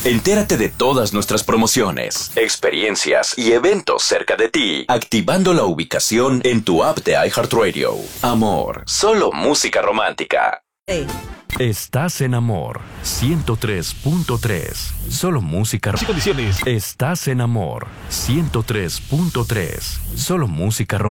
Entérate de todas nuestras promociones, experiencias y eventos cerca de ti, activando la ubicación en tu app de iHeartRadio. Amor, solo música romántica. Estás en Amor 103.3. Solo música. Y condiciones. Estás en Amor 103.3. Solo música romántica.